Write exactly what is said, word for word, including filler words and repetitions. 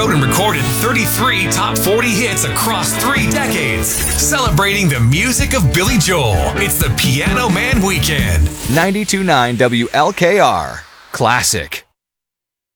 wrote and recorded thirty-three top forty hits across three decades. Celebrating the music of Billy Joel. It's the Piano Man Weekend. ninety-two point nine W L K R. Classic.